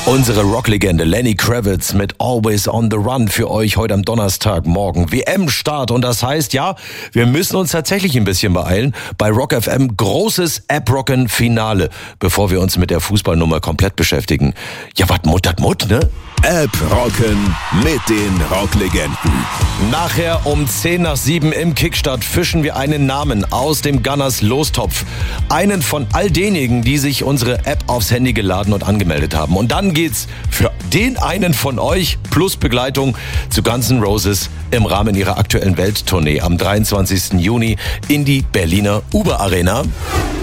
Unsere Rocklegende Lenny Kravitz mit Always on the Run für euch heute am Donnerstagmorgen. WM-Start und das heißt, ja, wir müssen uns tatsächlich ein bisschen beeilen. Bei Rock FM großes App-Rocken-Finale, bevor wir uns mit der Fußballnummer komplett beschäftigen. Ja, was Mut, ne? App-Rocken mit den Rocklegenden. Nachher um 6:10 im Kickstart fischen wir einen Namen aus dem Gunners Lostopf. Einen von all denjenigen, die sich unsere App aufs Handy geladen und angemeldet haben. Und dann geht's für den einen von euch plus Begleitung zu Guns N' Roses im Rahmen ihrer aktuellen Welttournee am 23. Juni in die Berliner Uber Arena.